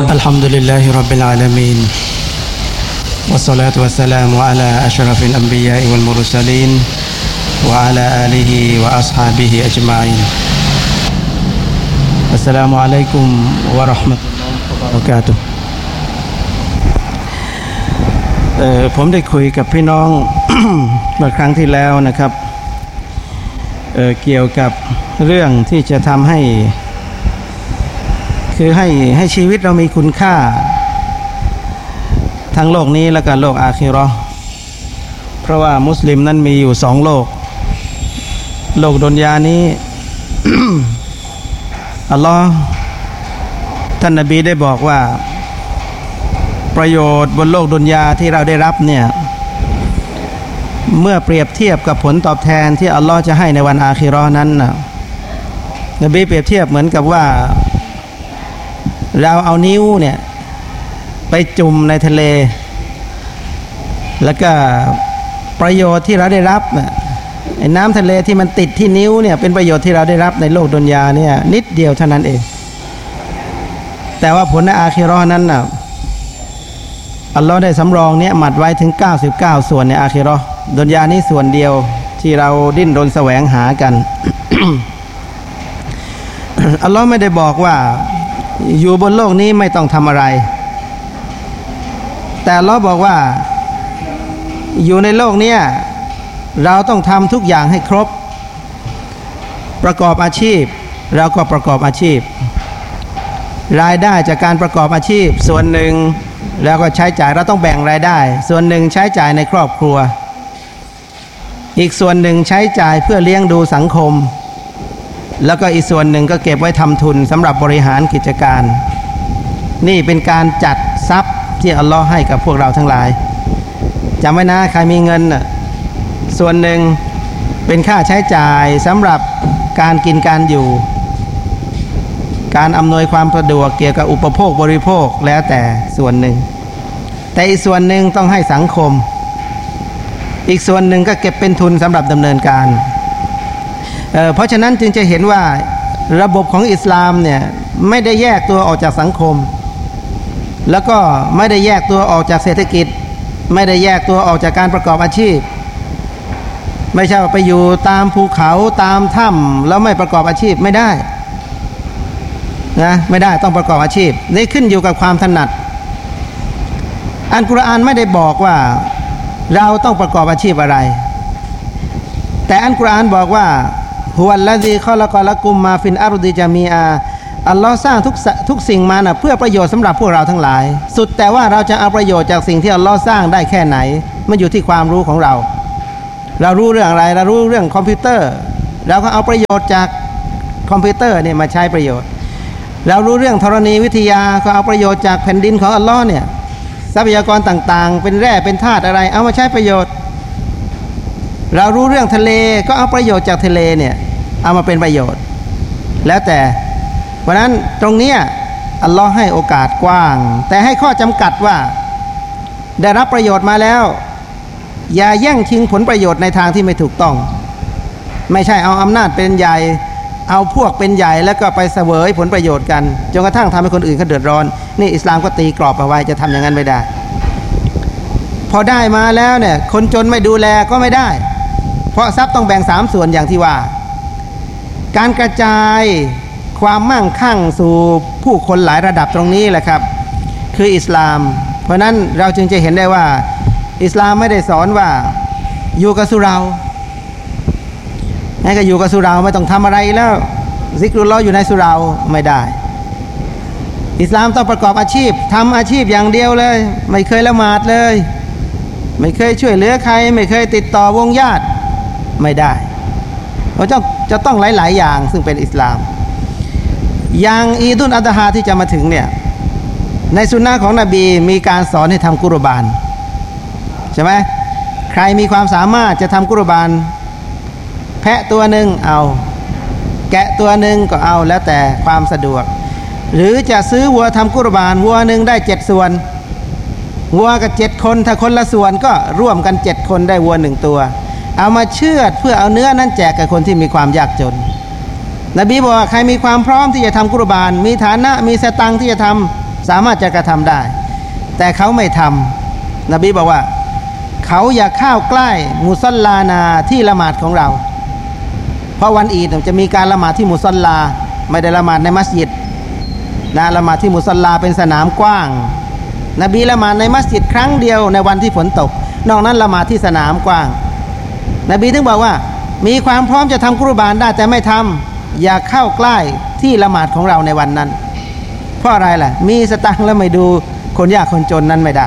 الحمد لله رب العالمين والصلاة والسلام على أشرف الأنبياء والمرسلين وعلى آله وأصحابه أجمعين السلام عليكم ورحمة الله وبركاته ผมได้คุยกับพี่น้อง เมื่อครั้งที่แล้วนะครับเกี่ยวกับเรื่องที่จะทำให้คือให้ชีวิตเรามีคุณค่าทั้งโลกนี้และก็โลกอาคิเราะห์เพราะว่ามุสลิมนั้นมีอยู่2โลกโลกดุนยานี้ อัลลอฮ์ท่านนบีได้บอกว่าประโยชน์บนโลกดุนยาที่เราได้รับเนี่ยเมื่อเปรียบเทียบกับผลตอบแทนที่อัลลอฮ์จะให้ในวันอาคิเราะห์นั้นนะนบีเปรียบเทียบเหมือนกับว่าเราเอานิ้วเนี่ยไปจุ่มในทะเลแล้วก็ประโยชน์ที่เราได้รับไอ้น้ำทะเลที่มันติดที่นิ้วเนี่ยเป็นประโยชน์ที่เราได้รับในโลกดุนยาเนี่ยนิดเดียวเท่านั้นเองแต่ว่าผลในอาคิเราะห์นั้นน่ะอัลลอฮ์ได้สำรองเนี่ยหมัดไว้ถึง99ส่วนในอาคิเราะห์ดุนยานี้ส่วนเดียวที่เราดิ้นรนแสวงหากัน อัลลอฮ์ไม่ได้บอกว่าอยู่บนโลกนี้ไม่ต้องทำอะไรแต่อัลลอฮ์บอกว่าอยู่ในโลกนี้เราต้องทำทุกอย่างให้ครบประกอบอาชีพเราก็ประกอบอาชีพรายได้จากการประกอบอาชีพส่วนหนึ่งแล้วก็ใช้จ่ายเราต้องแบ่งรายได้ส่วนหนึ่งใช้จ่ายในครอบครัวอีกส่วนหนึ่งใช้จ่ายเพื่อเลี้ยงดูสังคมแล้วก็อีกส่วนหนึ่งก็เก็บไว้ทำทุนสำหรับบริหารกิจการนี่เป็นการจัดทรัพย์ที่อัลลอฮ์ให้กับพวกเราทั้งหลายจำไว้นะใครมีเงินส่วนหนึ่งเป็นค่าใช้จ่ายสำหรับการกินการอยู่การอำนวยความสะดวกเกี่ยวกับอุปโภคบริโภคแล้วแต่ส่วนหนึ่งแต่อีกส่วนหนึ่งต้องให้สังคมอีกส่วนหนึ่งก็เก็บเป็นทุนสำหรับดำเนินการเพราะฉะนั้นจึงจะเห็นว่าระบบของอิสลามเนี่ยไม่ได้แยกตัวออกจากสังคมแล้วก็ไม่ได้แยกตัวออกจากเศรษฐกิจไม่ได้แยกตัวออกจากการประกอบอาชีพไม่ใช่ว่าไปอยู่ตามภูเขาตามถ้ำแล้วไม่ประกอบอาชีพไม่ได้นะไม่ได้ต้องประกอบอาชีพนี่ขึ้นอยู่กับความถนัดอัลกุรอานไม่ได้บอกว่าเราต้องประกอบอาชีพอะไรแต่อัลกุรอานบอกว่าฮุวัลลซีคอละกอละกุมมาฟินอัรฎิญะมีอาอัลลอฮ์สร้างทุกสิ่งมานะเพื่อประโยชน์สำหรับพวกเราทั้งหลายสุดแต่ว่าเราจะเอาประโยชน์จากสิ่งที่อัลลอฮ์สร้างได้แค่ไหนมันอยู่ที่ความรู้ของเรารู้เรื่องอะไรเรารู้เรื่องคอมพิวเตอร์เราก็เอาประโยชน์จากคอมพิวเตอร์เนี่ยมาใช้ประโยชน์เรารู้เรื่องธรณีวิทยาก็เอาประโยชน์จากแผ่นดินของอัลลอฮ์เนี่ยทรัพยากรต่างๆเป็นแร่เป็นธาตุอะไรเอามาใช้ประโยชน์เรารู้เรื่องทะเลก็เอาประโยชน์จากทะเลเนี่ยเอามาเป็นประโยชน์แล้วแต่เพราะนั้นตรงนี้อัลลอฮ์ให้โอกาสกว้างแต่ให้ข้อจำกัดว่าได้รับประโยชน์มาแล้วอย่าแย่งชิงผลประโยชน์ในทางที่ไม่ถูกต้องไม่ใช่เอาอำนาจเป็นใหญ่เอาพวกเป็นใหญ่แล้วก็ไปเสวยผลประโยชน์กันจนกระทั่งทำให้คนอื่นเขาเดือดร้อนนี่อิสลามก็ตีกรอบเอาไว้จะทำอย่างนั้นไม่ได้พอได้มาแล้วเนี่ยคนจนไม่ดูแลก็ไม่ได้เพราะทรัพย์ต้องแบ่ง3ส่วนอย่างที่ว่าการกระจายความมั่งคั่งสู่ผู้คนหลายระดับตรงนี้แหละครับคืออิสลามเพราะนั้นเราจึงจะเห็นได้ว่าอิสลามไม่ได้สอนว่าอยู่กับสุเราให้ก็อยู่กับสุเราไม่ต้องทำอะไรแล้วซิกรุลลอฮ์อยู่ในสุเราไม่ได้อิสลามต้องประกอบอาชีพทำอาชีพอย่างเดียวเลยไม่เคยละหมาดเลยไม่เคยช่วยเหลือใครไม่เคยติดต่อวงญาติไม่ได้เราจะต้องหลายๆอย่างซึ่งเป็นอิสลามอย่างอีดุลอัฎฮาที่จะมาถึงเนี่ยในสุนนะของนบีมีการสอนให้ทำกุรบานใช่ไหมใครมีความสามารถจะทำกุรบานแพะตัวหนึ่งเอาแกะตัวหนึ่งก็เอาแล้วแต่ความสะดวกหรือจะซื้อวัวทำกุรบานวัวหนึ่งได้7ส่วนวัวกับ7คนถ้าคนละส่วนก็ร่วมกัน7คนได้วัว1ตัวเอามาเชือดเพื่อเอาเนื้อนั้นแจกกับคนที่มีความยากจนนบีบอกว่าใครมีความพร้อมที่จะทำกุรบานมีฐานะมีสตังค์ที่จะทำสามารถจะกระทำได้แต่เขาไม่ทำนบีบอกว่าเขาอย่าเข้าใกล้มุศอลลานาที่ละหมาดของเราเพราะวันอีดจะมีการละหมาดที่มุศอลลาไม่ได้ละหมาดในมัสยิดนะละหมาดที่มุศอลลาเป็นสนามกว้างนบีละหมาดในมัสยิดครั้งเดียวในวันที่ฝนตกนอกนั้นละหมาดที่สนามกว้างนบีถึงบอกว่ามีความพร้อมจะทำกุรบานได้แต่ไม่ทำอย่าเข้าใกล้ที่ละหมาดของเราในวันนั้นเพราะอะไรล่ะมีสตังค์แล้วไม่ดูคนยากคนจนนั้นไม่ได้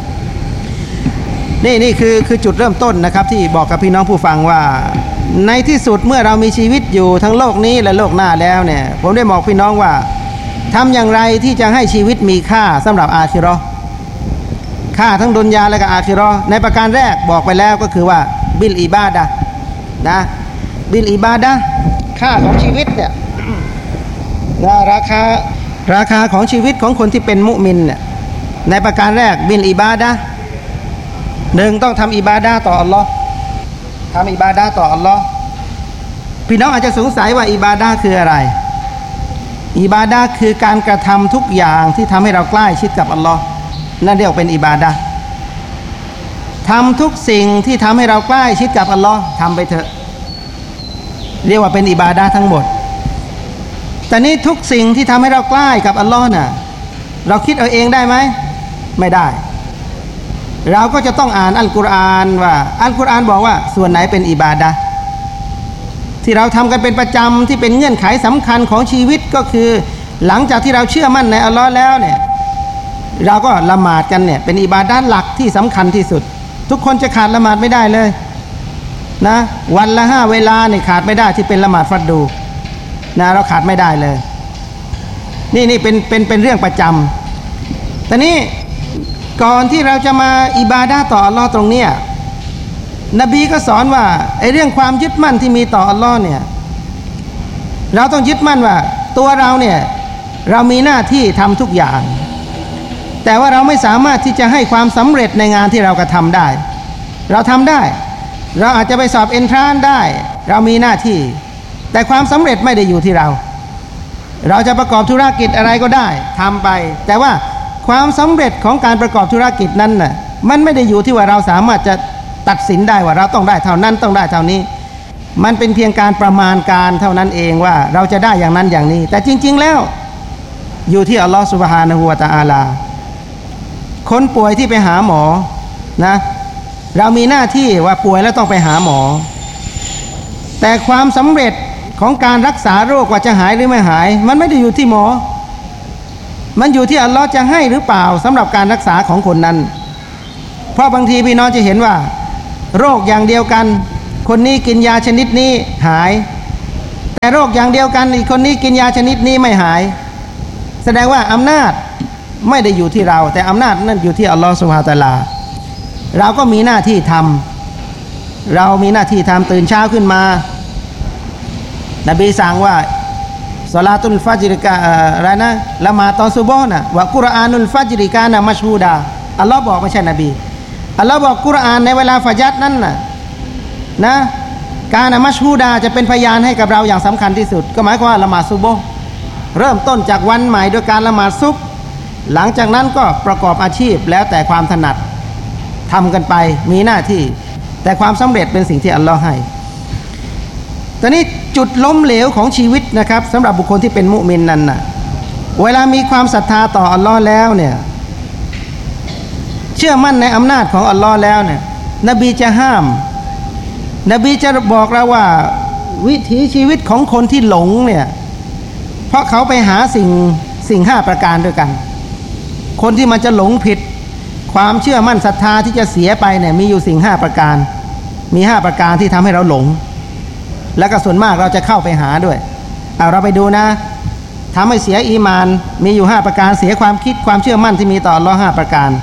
นี่คือจุดเริ่มต้นนะครับที่บอกกับพี่น้องผู้ฟังว่าในที่สุดเมื่อเรามีชีวิตอยู่ทั้งโลกนี้และโลกหน้าแล้วเนี่ยผมได้บอกพี่น้องว่าทำอย่างไรที่จะให้ชีวิตมีค่าสำหรับอาคิเราะห์ค่าทั้งดุนยาและก็อาคิเราะห์ในประการแรกบอกไปแล้วก็คือว่าบิลอิบาดะห์นะบิลอิบาดะห์ค่าของชีวิตเนี่ยนะราคาของชีวิตของคนที่เป็นมุมินเนี่ยในประการแรกบิลอิบาดะห์หนึ่งต้องทำอิบาดะห์ต่ออัลลอฮ์ทำอิบาดะห์ต่ออัลลอฮ์พี่น้องอาจจะสงสัยว่าอิบาดะห์คืออะไรอิบาดะห์คือการกระทำทุกอย่างที่ทำให้เราใกล้ชิดกับอัลลอฮ์นั่นเรียกเป็นอิบาดะห์ทำทุกสิ่งที่ทำให้เราใกล้ชิดกับอัลลอฮ์ทำไปเถอะเรียกว่าเป็นอิบาดะห์ทั้งหมดแต่นี้ทุกสิ่งที่ทำให้เราใกล้กับอัลลอฮ์น่ะเราคิดเอาเองได้ไหมไม่ได้เราก็จะต้องอ่านอัลกุรอานว่าอัลกุรอานบอกว่าส่วนไหนเป็นอิบาดะห์ที่เราทำกันเป็นประจำที่เป็นเงื่อนไขสำคัญของชีวิตก็คือหลังจากที่เราเชื่อมั่นในอัลลอฮ์แล้วเนี่ยเราก็ละหมาดกันเนี่ยเป็นอิบาดะห์หลักที่สำคัญที่สุดทุกคนจะขาดละหมาดไม่ได้เลยนะวันละ5เวลาเนี่ยขาดไม่ได้ที่เป็นละหมาดฟัรดูนะเราขาดไม่ได้เลยนี่เป็นเรื่องประจำแต่นี้ก่อนที่เราจะมาอิบาดะห์ต่ออัลลอฮ์ตรงเนี้ยนบีก็สอนว่าไอ้เรื่องความยึดมั่นที่มีต่ออัลลอฮ์เนี่ยเราต้องยึดมั่นว่าตัวเราเนี่ยเรามีหน้าที่ทำทุกอย่างแต่ว่าเราไม่สามารถที่จะให้ความสำเร็จในงานที่เรากระทำได้เราทำได้เราอาจจะไปสอบเอนทรานซ์ได้เรามีหน้าที่แต่ความสำเร็จไม่ได้อยู่ที่เราจะประกอบธุรกิจอะไรก็ได้ทำไปแต่ว่าความสำเร็จของการประกอบธุรกิจนั้นน่ะมันไม่ได้อยู่ที่ว่าเราสามารถจะตัดสินได้ว่าเราต้องได้เท่านั้นต้องได้เท่านี้มันเป็นเพียงการประมาณการเท่านั้นเองว่าเราจะได้อย่างนั้นอย่างนี้แต่จริงๆแล้วอยู่ที่อัลลอฮฺซุบฮานะฮูวะตะอาลาคนป่วยที่ไปหาหมอนะเรามีหน้าที่ว่าป่วยแล้วต้องไปหาหมอแต่ความสำเร็จของการรักษาโรคว่าจะหายหรือไม่หายมันไม่ได้อยู่ที่หมอมันอยู่ที่อัลลอฮ์จะให้หรือเปล่าสำหรับการรักษาของคนนั้นเพราะบางทีพี่น้องจะเห็นว่าโรคอย่างเดียวกันคนนี้กินยาชนิดนี้หายแต่โรคอย่างเดียวกันอีกคนนี้กินยาชนิดนี้ไม่หายแสดงว่าอำนาจไม่ได้อยู่ที่เราแต่อำนาจนั่นอยู่ที่อัลลอฮ์ซุบฮานะฮูวะตะอาลาเราก็มีหน้าที่ทำเรามีหน้าที่ทำตื่นเช้าขึ้นมานบีสั่งว่าศอลาตุลฟัจรกะอะไรนะละหมาดตอนซุบฮ์น่ะวะกุรอานุลฟัจริกานะมัชฮูดาอัลลอฮ์บอกไม่ใช่นบีอัลลอฮ์บอกกุรอานในเวลาฟัญัรนั้นนะการนะมัชฮูดาจะเป็นพยานให้กับเราอย่างสำคัญที่สุดก็หมายความว่าละหมาดซุบฮ์เริ่มต้นจากวันใหม่โดยการละหมาดซุบฮ์หลังจากนั้นก็ประกอบอาชีพแล้วแต่ความถนัดทำกันไปมีหน้าที่แต่ความสำเร็จเป็นสิ่งที่อัลลอฮ์ให้ตอนนี้จุดล้มเหลวของชีวิตนะครับสำหรับบุคคลที่เป็นมุมินนั้นน่ะเวลามีความศรัทธาต่ออัลลอฮ์แล้วเนี่ยเชื่อมั่นในอำนาจของอัลลอฮ์แล้วเนี่ยนบีจะห้ามนบีจะบอกเราว่าวิถีชีวิตของคนที่หลงเนี่ยเพราะเขาไปหาสิ่ง5ประการด้วยกันคนที่มันจะหลงผิดความเชื่อมั่นศรัทธาที่จะเสียไปเนี่ยมีอยู่สิ่ง5ประการมี5ประการที่ทำให้เราหลงแล้วก็ส่วนมากเราจะเข้าไปหาด้วยเราไปดูนะทำให้เสียอีมานมีอยู่5ประการเสียความคิดความเชื่อมั่นที่มีต่ออัลเลาะห์5ประการ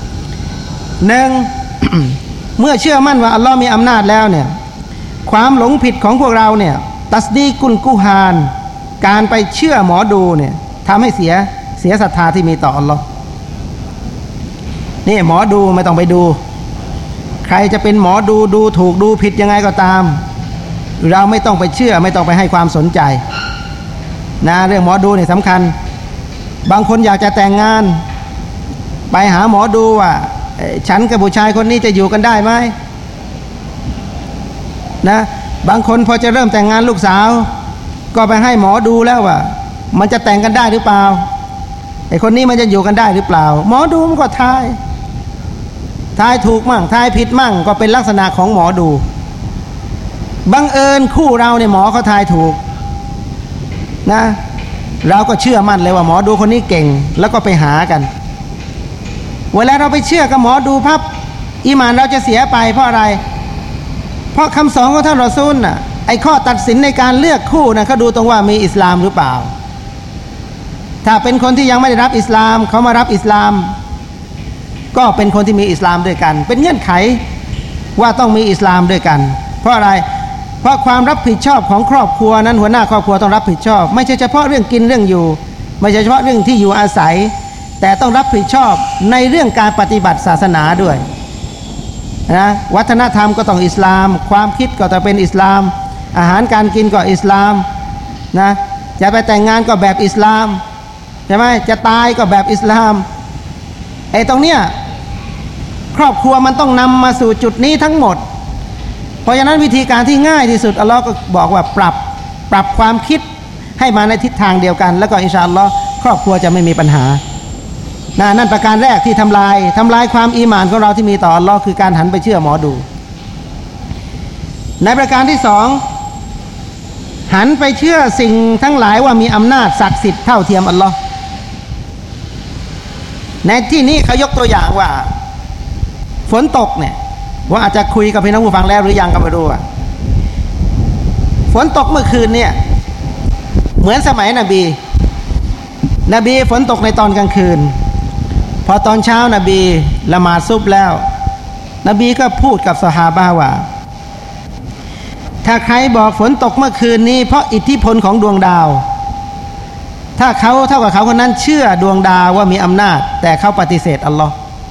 1 เมื่อเชื่อมั่นว่าอัลเลาะห์มีอำนาจแล้วเนี่ยความหลงผิดของพวกเราเนี่ยตัสดีกุลกุฮานการไปเชื่อหมอดูเนี่ยทำให้เสียศรัทธาที่มีต่ออัลเลาะห์นี่หมอดูไม่ต้องไปดูใครจะเป็นหมอดูดูถูกดูผิดยังไงก็ตามเราไม่ต้องไปเชื่อไม่ต้องไปให้ความสนใจนะเรื่องหมอดูเนี่ยสำคัญบางคนอยากจะแต่งงานไปหาหมอดูว่าฉันกับผู้ชายคนนี้จะอยู่กันได้ไหมนะบางคนพอจะเริ่มแต่งงานลูกสาวก็ไปให้หมอดูแล้วว่ามันจะแต่งกันได้หรือเปล่าไอ้คนนี้มันจะอยู่กันได้หรือเปล่าหมอดูมันก็ทายถูกมั่งทายผิดมั่งก็เป็นลักษณะของหมอดูบังเอิญคู่เราเนี่ยหมอเขาทายถูกนะเราก็เชื่อมั่นเลยว่าหมอดูคนนี้เก่งแล้วก็ไปหากันเวลาเราไปเชื่อกับหมอดูพับอีหม่านเราจะเสียไปเพราะอะไรเพราะคำสอนของท่านรอซูลน่ะไอ้ข้อตัดสินในการเลือกคู่นะเขาดูตรงว่ามีอิสลามหรือเปล่าถ้าเป็นคนที่ยังไม่ได้รับอิสลามเขามารับอิสลามก็เป็นคนที่มีอิสลามด้วยกันเป็นเงื่อนไขว่าต้องมีอิสลามด้วยกันเพราะอะไรเพราะความรับผิดชอบของครอบครัวนั้นหัวหน้าครอบครัวต้องรับผิดชอบไม่ใช่เฉพาะเรื่องกินเรื่องอยู่ไม่ใช่เฉพาะเรื่องที่อยู่อาศัยแต่ต้องรับผิดชอบในเรื่องการปฏิบัติศาสนาด้วยนะวัฒนธรรมก็ต้องอิสลามความคิดก็ต้องเป็นอิสลามอาหารการกินก็อิสลามนะจะไปแต่งงานก็แบบอิสลามใช่ไหมจะตายก็แบบอิสลามไอ้ตรงเนี้ยครอบครัวมันต้องนำมาสู่จุดนี้ทั้งหมดเพราะฉะนั้นวิธีการที่ง่ายที่สุดอัลลอฮ์ก็บอกว่าปรับความคิดให้มาในทิศทางเดียวกันแล้วก็อินชาอัลลอฮ์ครอบครัวจะไม่มีปัญหานั่นประการแรกที่ทำลายความอีหม่านของเราที่มีต่ออัลลอฮ์คือการหันไปเชื่อหมอดูในประการที่สองหันไปเชื่อสิ่งทั้งหลายว่ามีอำนาจศักดิ์สิทธิ์เท่าเทียมอัลลอฮ์ในที่นี้เขายกตัวอย่างว่าฝนตกเนี่ยว่าอาจจะคุยกับพี่น้องผู้ฟังแล้วหรือยังก็ไม่รู้อ่ะฝนตกเมื่อคืนเนี่ยเหมือนสมัยนบีฝนตกในตอนกลางคืนพอตอนเช้านบีละหมาดซุบแล้วนบีก็พูดกับซอฮาบะห์ว่าถ้าใครบอกฝนตกเมื่อคืนนี้เพราะอิทธิพลของดวงดาวถ้าเขาเท่ากับเขาคนนั้นเชื่อดวงดาวว่ามีอำนาจแต่เขาปฏิเสธอัลลอฮ์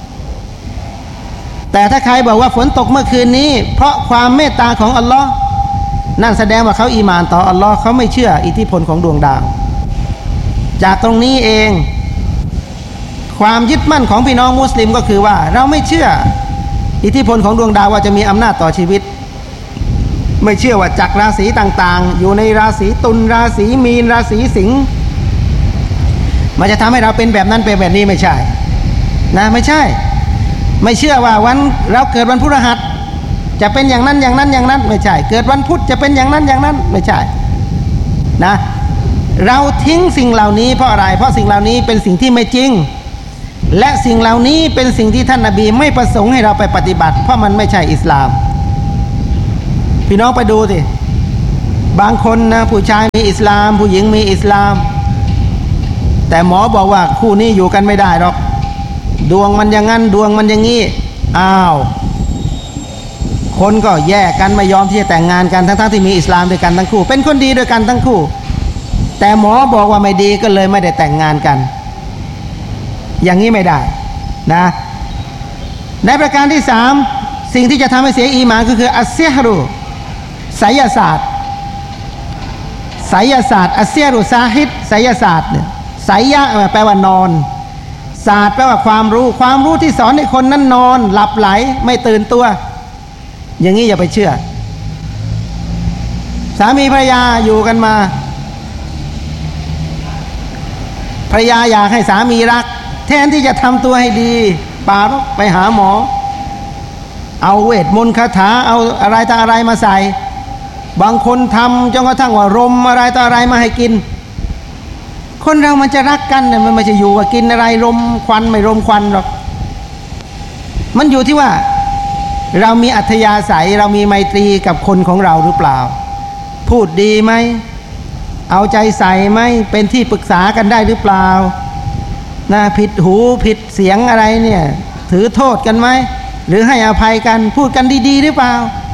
แต่ถ้าใครบอกว่าฝนตกเมื่อคืนนี้เพราะความเมตตาของอัลลอฮ์นั่นแสดงว่าเขาอีหม่านต่ออัลลอฮ์เขาไม่เชื่ออิทธิพลของดวงดาวจากตรงนี้เองความยึดมั่นของพี่น้องมุสลิมก็คือว่าเราไม่เชื่ออิทธิพลของดวงดาวว่าจะมีอำนาจต่อชีวิตไม่เชื่อว่าจักรราศีต่างๆอยู่ในราศีตุลราศีมีนราศีสิงห์มันจะทำให้เราเป็นแบบนั้นเป็นแบบนี้ไม่ใช่นะไม่ใช่ไม่เชื่อว่าวันเราเกิดวันพฤหัสจะเป็นอย่างนั้นอย่างนั้นอย่างนั้นไม่ใช่เกิดวันพุธจะเป็นอย่างนั้นอย่างนั้นไม่ใช่นะเราทิ้งสิ่งเหล่านี้เพราะอะไรเพราะสิ่งเหล่านี้เป็นสิ่งที่ไม่จริงและสิ่งเหล่านี้เป็นสิ่งที่ท่านนบีไม่ประสงค์ให้เราไปปฏิบัติเพราะมันไม่ใช่อิสลามพี่น้องไปดูสิบางคนนะผู้ชายมีอิสลามผู้หญิงมีอิสลามแต่หมอบอกว่าคู่นี้อยู่กันไม่ได้หรอกดวงมันอย่างนั้นดวงมันอย่างนี้อ้าวคนก็แยกกันไม่ยอมที่จะแต่งงานกันทั้งๆที่มีอิสลามด้วยกันทั้งคู่เป็นคนดีด้วยกันทั้งคู่แต่หมอบอกว่าไม่ดีก็เลยไม่ได้แต่งงานกันอย่างนี้ไม่ได้นะในประการที่สามสิ่งที่จะทำให้เสียอีหม่านก็คืออัสซิฮรุไสยศาสตร์อัสซิฮรุซาฮิดไสยศาสตร์เนี่ยไสยะแปลว่านอนศาสตร์แปลว่าความรู้ที่สอนให้คนนั้นนอนหลับไหลไม่ตื่นตัวอย่างนี้อย่าไปเชื่อสามีภรรยาอยู่กันมาภรรยาอยากให้สามีรักแทนที่จะทำตัวให้ดีป่าไปหาหมอเอาเวทมนต์คาถาเอาอะไรต่ออะไรมาใส่บางคนทำจนกระทั่งว่ารมอะไรต่ออะไรมาให้กินคนเรามันจะรักกันเนี่ยมันไม่ใช่อยู่ว่ากินอะไรรมควันไม่รมควันหรอกมันอยู่ที่ว่าเรามีอัธยาศัยเรามีไมตรีกับคนของเราหรือเปล่าพูดดีไหมเอาใจใส่ไหมเป็นที่ปรึกษากันได้หรือเปล่านะผิดหูผิดเสียงอะไรเนี่ยถือโทษกันไหมหรือให้อภัยกันพูดกันดีๆหรือเปล่า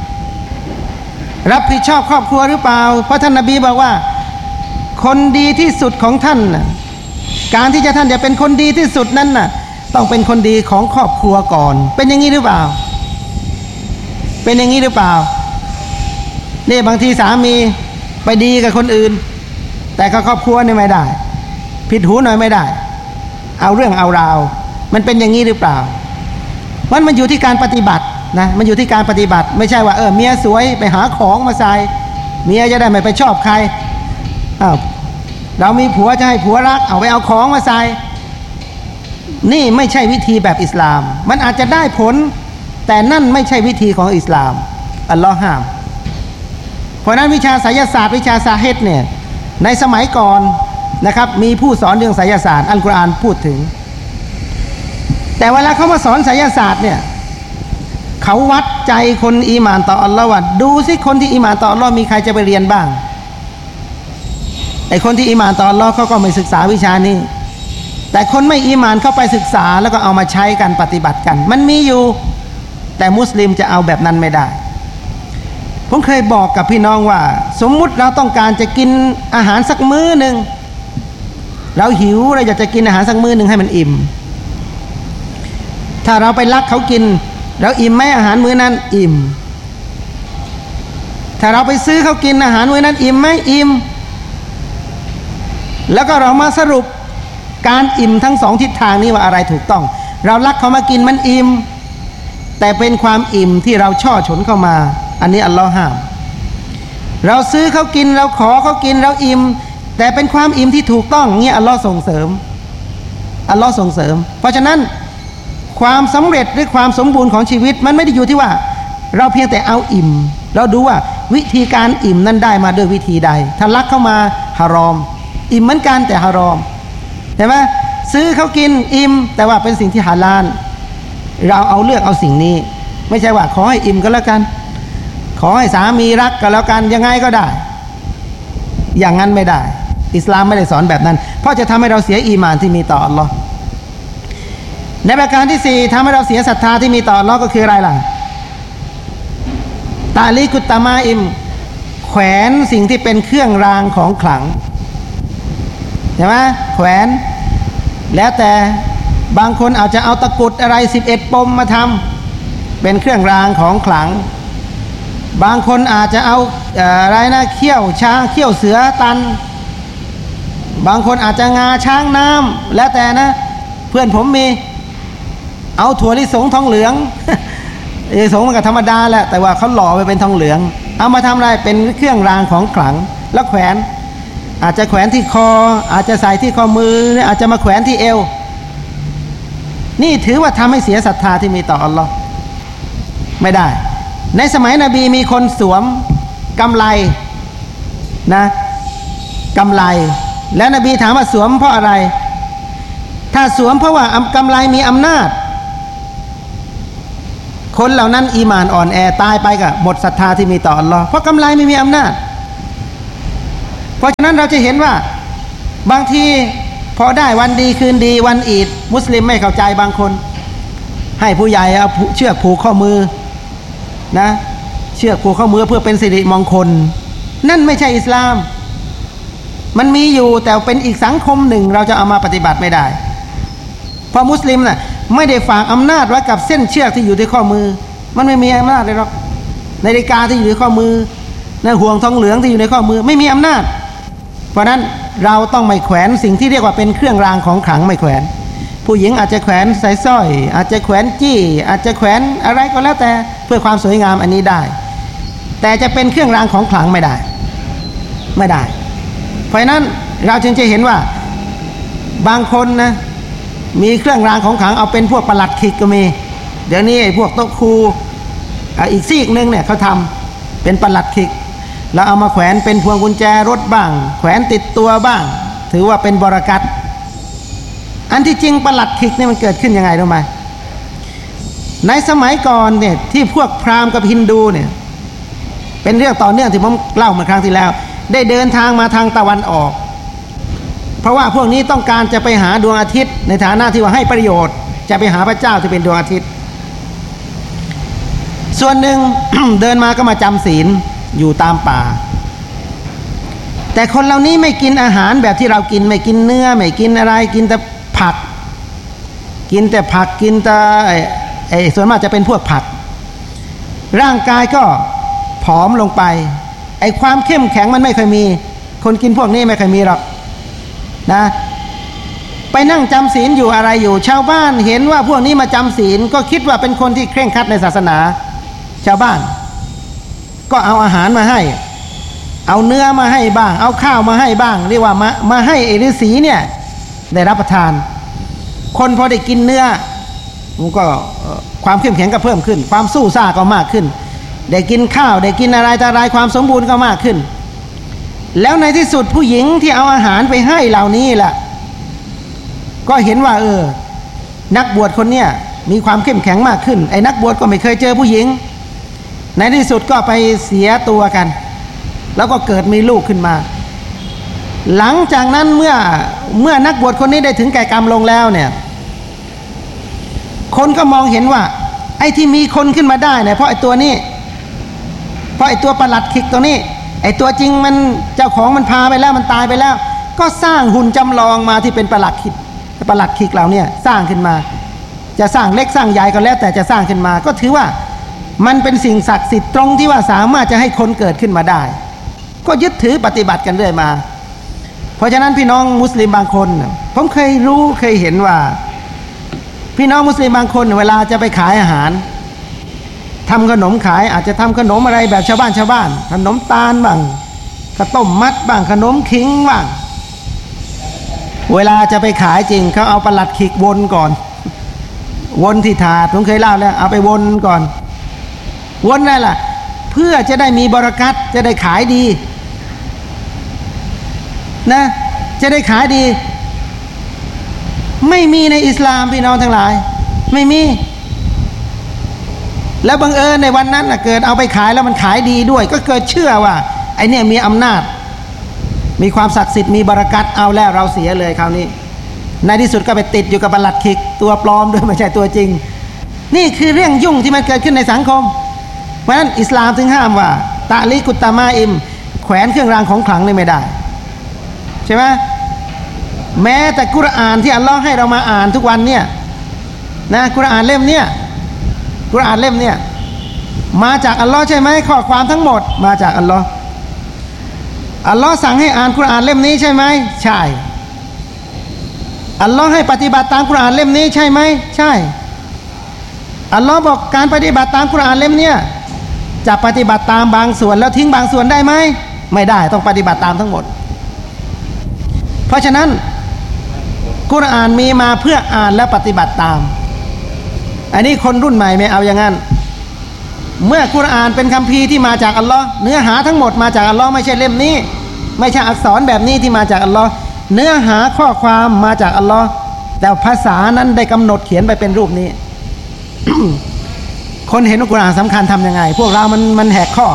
รับผิดชอบครอบครัวหรือเปล่าเพราะท่านนบีบอกว่าคนดีที่สุดของท่านน่ะการที่ท่านจะเป็นคนดีที่สุดนั้นน่ะต้องเป็นคนดีของครอบครัวก่อนเป็นอย่างนี้หรือเปล่าเป็นอย่างนี้หรือเปล่านี่บางทีสามีไปดีกับคนอื่นแต่กับครอบครัวนี่ไม่ได้ผิดหูหน่อยไม่ได้เอาเรื่องเอาราวมันเป็นอย่างนี้หรือเปล่ามันอยู่ที่การปฏิบัตินะมันอยู่ที่การปฏิบัติไม่ใช่ว่าเมียสวยไปหาของมาใส่เมียจะได้ไม่ไปชอบใครเรามีผัวจะให้ผัวรักเอาไปเอาของมาใส่นี่ไม่ใช่วิธีแบบอิสลามมันอาจจะได้ผลแต่นั่นไม่ใช่วิธีของอิสลามอัลลอฮ์ห้ามเพราะนั้นวิชาไสยศาสตร์วิชาซาฮิดเนี่ยในสมัยก่อนนะครับมีผู้สอนเรื่องไสยศาสตร์อัลกุรอานพูดถึงแต่เวลาเขามาสอนไสยศาสตร์เนี่ยเขาวัดใจคนอีหม่านต่ออัลลอฮ์ว่าดูสิคนที่อีหม่านต่ออัลลอฮ์มีใครจะไปเรียนบ้างไอ้คนที่อีหม่านต่ออัลลอฮ์เขาก็ไม่ศึกษาวิชานี้แต่คนไม่อีหม่านเข้าไปศึกษาแล้วก็เอามาใช้กันปฏิบัติกันมันมีอยู่แต่มุสลิมจะเอาแบบนั้นไม่ได้ผมเคยบอกกับพี่น้องว่าสมมุติเราต้องการจะกินอาหารสักมื้อหนึ่งเราหิวเราอยากจะกินอาหารสักมื้อหนึ่งให้มันอิ่มถ้าเราไปลักเขากินเราอิ่มไหมอาหารมื้อนั้นอิ่มถ้าเราไปซื้อเขากินอาหารมื้อนั้นอิ่มไหมอิ่มแล้วก็เรามาสรุปการอิ่มทั้งสองทิศทางนี้ว่าอะไรถูกต้องเราลักเขามากินมันอิ่มแต่เป็นความอิ่มที่เราช่อฉนเข้ามาอันนี้อัลลอฮ์ห้ามเราซื้อเขากินเราขอเขากินเราอิ่มแต่เป็นความอิ่มที่ถูกต้องเงี้ยอัลลอฮ์ส่งเสริมอัลลอฮ์ส่งเสริมเพราะฉะนั้นความสำเร็จหรือความสมบูรณ์ของชีวิตมันไม่ได้อยู่ที่ว่าเราเพียงแต่เอาอิ่มเราดูว่าวิธีการอิ่มนั้นได้มาด้วยวิธีใดถ้าลักเข้ามาฮารอมอิ่มเหมือนกันแต่ฮารอมเห็นไหมซื้อเขากินอิ่มแต่ว่าเป็นสิ่งที่ฮาลาลเราเอาเลือกเอาสิ่งนี้ไม่ใช่ว่าขอให้อิ่มก็แล้วกันขอให้สามีรักก็แล้วกันยังไงก็ได้อย่างนั้นไม่ได้อิสลามไม่ได้สอนแบบนั้นเพราะจะทำให้เราเสียอีหม่านที่มีต่ออัลลอฮ์ในประการที่สี่ทำให้เราเสียศรัทธาที่มีต่ออัลลอฮ์ก็คืออะไรล่ะตาลีกุตตามาอิมแขวนสิ่งที่เป็นเครื่องรางของขลังใช่ไหมแขวนแล้วแต่บางคนอาจจะเอาตะกุดอะไร11 ปมมาทำเป็นเครื่องรางของขลังบางคนอาจจะเอาอะไรนะเขี้ยวช้างเขี้ยวเสือตันบางคนอาจจะงาช้างน้ำแล้วแต่นะเพื่อนผมมีเอาถั่วลิสงทองเหลืองลิสงมันก็ธรรมดาแหละแต่ว่าเขาหล่อไปเป็นทองเหลืองเอามาทำอะไรเป็นเครื่องรางของขลังแล้วแขวนอาจจะแขวนที่คออาจจะใส่ที่ข้อมืออาจจะมาแขวนที่เอวนี่ถือว่าทำให้เสียศรัทธาที่มีต่ออัลลอฮ์ไม่ได้ในสมัยนบีมีคนสวมกำไลนะกำไลและนบีถามว่าสวมเพราะอะไรถ้าสวมเพราะว่ากำไลมีอำนาจคนเหล่านั้นอีหม่านอ่อนแอตายไปก็หมดศรัทธาที่มีต่ออัลลอฮ์เพราะกำไลไม่มีอำนาจเพราะฉะนั้นเราจะเห็นว่าบางทีพอได้วันดีคืนดีวันอีดมุสลิมไม่เข้าใจบางคนให้ผู้ใหญ่เอาเชือกผูกข้อมือนะเชือกผูกข้อมือเพื่อเป็นสิริมงคลนั่นไม่ใช่อิสลามมันมีอยู่แต่เป็นอีกสังคมหนึ่งเราจะเอามาปฏิบัติไม่ได้เพราะมุสลิมน่ะไม่ได้ฝากอำนาจไว้กับเส้นเชือกที่อยู่ที่ข้อมือมันไม่มีอำนาจเลยหรอกนาฬิกาที่อยู่ในข้อมือนะห่วงทองเหลืองที่อยู่ในข้อมือไม่มีอำนาจเพราะนั้นเราต้องไม่แขวนสิ่งที่เรียกว่าเป็นเครื่องรางของขลังไม่แขวนผู้หญิงอาจจะแขวนสายสร้อยอาจจะแขวนจี้อาจจะแขวนอะไรก็แล้วแต่เพื่อความสวยงามอันนี้ได้แต่จะเป็นเครื่องรางของขลังไม่ได้เพราะฉะนั้นเราจึงจะเห็นว่าบางคนนะมีเครื่องรางของขลังเอาเป็นพวกประหลัดขิกก็มีเดี๋ยวนี้ไอ้พวกโต๊ะครูอีกซีกนึงเนี่ยเขาทำเป็นประหลัดขิกแล้วเอามาแขวนเป็นพวงกุญแจรถบ้างแขวนติดตัวบ้างถือว่าเป็นบารอกัตอันที่จริงประหลัดขิกนี่มันเกิดขึ้นยังไงรู้ไหมในสมัยก่อนเนี่ยที่พวกพราหมณ์กับฮินดูเนี่ยเป็นเรื่องต่อเนื่องที่ผมเล่ามาครั้งที่แล้วได้เดินทางมาทางตะวันออกเพราะว่าพวกนี้ต้องการจะไปหาดวงอาทิตย์ในฐานะที่ว่าให้ประโยชน์จะไปหาพระเจ้าที่เป็นดวงอาทิตย์ส่วนหนึ่ง เดินมาก็มาจำศีลอยู่ตามป่าแต่คนเหล่านี้ไม่กินอาหารแบบที่เรากินไม่กินเนื้อไม่กินอะไรกินแต่ผักกินแต่ส่วนมากจะเป็นพวกผักร่างกายก็ผอมลงไปไอ้ความเข้มแข็งมันไม่เคยมีคนกินพวกนี้ไม่เคยมีหรอกนะไปนั่งจำศีลอยู่อะไรอยู่ชาวบ้านเห็นว่าพวกนี้มาจำศีลก็คิดว่าเป็นคนที่เคร่งครัดในศาสนาชาวบ้านก็เอาอาหารมาให้เอาเนื้อมาให้บ้างเอาข้าวมาให้บ้างเรียกว่ามาให้ฤาษีเนี่ยได้รับประทานคนพอได้กินเนื้อมันก็ความเข้มแข็งก็เพิ่มขึ้นความสู้ซ่าก็มากขึ้นได้กินข้าวได้กินอะไรต่ออะไรความสมบูรณ์ก็มากขึ้นแล้วในที่สุดผู้หญิงที่เอาอาหารไปให้เหล่านี้แหละก็เห็นว่านักบวชคนเนี้ยมีความเข้มแข็งมากขึ้นไอ้นักบวชก็ไม่เคยเจอผู้หญิงในที่สุดก็ไปเสียตัวกันแล้วก็เกิดมีลูกขึ้นมาหลังจากนั้นเมื่อนักบวชคนนี้ได้ถึงแก่กรรมลงแล้วเนี่ยคนก็มองเห็นว่าไอ้ที่มีคนขึ้นมาได้เนี่ยเพราะไอ้ตัวนี้เพราะไอ้ตัวประหลัดขิกตัวนี้ไอ้ตัวจริงมันเจ้าของมันพาไปแล้วมันตายไปแล้วก็สร้างหุ่นจำลองมาที่เป็นประหลัดขิกเหล่านี้สร้างขึ้นมาจะสร้างเล็กสร้างใหญ่ก็แล้วแต่จะสร้างขึ้นมาก็ถือว่ามันเป็นสิ่งศักดิ์สิทธิ์ตรงที่ว่าสามารถจะให้คนเกิดขึ้นมาได้ก็ยึดถือปฏิบัติกันเรื่อยมาเพราะฉะนั้นพี่น้องมุสลิมบางคนผมเคยเห็นว่าพี่น้องมุสลิมบางคนเวลาจะไปขายอาหารทำขนมขายอาจจะทำขนมอะไรแบบชาวบ้านขนมตาลบ้างข้าวต้มมัดบ้างขนมขิงบ้างเวลาจะไปขายจริงเขาเอาประหลัดขิกวนก่อนวนที่ถาดผมเคยเล่าแล้วเอาไปวนก่อนวนนั่นแหละเพื่อจะได้มีบารอกัตจะได้ขายดีนะจะได้ขายดีไม่มีในอิสลามพี่น้องทั้งหลายไม่มีแล้วบังเอิญในวันนั้นเกิดเอาไปขายแล้วมันขายดีด้วยก็เกิดเชื่อว่าไอ้เนี่ยมีอำนาจมีความศักดิ์สิทธิ์มีบารอกัตเอาแล้วเราเสียเลยคราวนี้ในที่สุดก็ไปติดอยู่กับประหลัดขิกตัวปลอมด้วยไม่ใช่ตัวจริงนี่คือเรื่องยุ่งที่มันเกิดขึ้นในสังคมเพราะฉะนั้นอิสลามถึงห้ามว่าตะลิกุตตามาอิมแขวนเครื่องรางของขลังนี่ไม่ได้ใช่ไหมแม้แต่กุรอานที่อัลลอฮ์ให้เรามาอ่านทุกวันเนี่ยนะกุรอานเล่มเนี่ยมาจากอัลลอฮ์ใช่ไหมข้อความทั้งหมดมาจากอัลลอฮ์สั่งให้อ่านกุรอานเล่มนี้ใช่ไหมใช่อัลลอฮ์ให้ปฏิบัติตามกุรอานเล่มนี้ใช่ไหมใช่อัลลอฮ์บอกการปฏิบัติตามกุรอานเล่มเนี้ยจะปฏิบัติตามบางส่วนแล้วทิ้งบางส่วนได้ไหมไม่ได้ต้องปฏิบัติตามทั้งหมดเพราะฉะนั้นกุรอานมีมาเพื่ออ่านและปฏิบัติตามอันนี้คนรุ่นใหม่ไม่เอาอย่างนั้นเมื่อกุรอานเป็นคัมภีร์ที่มาจากอัลลอฮ์เนื้อหาทั้งหมดมาจากอัลลอฮ์ไม่ใช่เล่มนี้ไม่ใช่อักษรแบบนี้ที่มาจากอัลลอฮ์เนื้อหาข้อความมาจากอัลลอฮ์แต่ภาษานั้นได้กำหนดเขียนไปเป็นรูปนี้ คนเห็นว่ากุรอานสำคัญทำยังไงพวกเรามันแหกข้อ